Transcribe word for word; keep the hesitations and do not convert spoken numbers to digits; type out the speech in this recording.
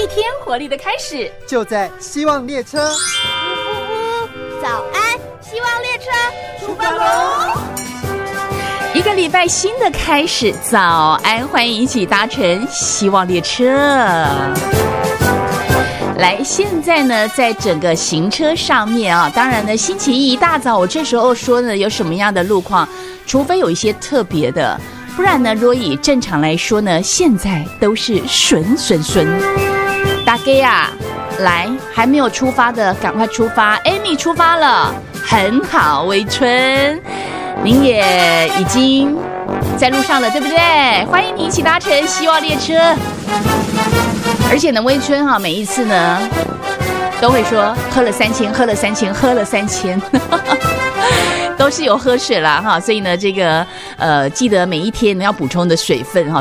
一天活力的开始， 就在希望列车。 早安，希望列车出发喽！ 一个礼拜新的开始，早安，欢迎一起搭乘希望列车。来，现在呢，在整个行车上面啊，当然呢，星期一一大早，我这时候说呢，有什么样的路况，除非有一些特别的，不然呢，若以正常来说呢，现在都是顺顺顺。大家啊，来，还没有出发的，赶快出发。Amy 出发了，很好，微春，您也已经在路上了，对不对？欢迎你一起搭乘希望列车。而且呢，微春哈、啊，每一次呢都会说喝了三千，喝了三千，喝了三千，都是有喝水啦哈。所以呢，这个呃，记得每一天呢要补充的水分哈。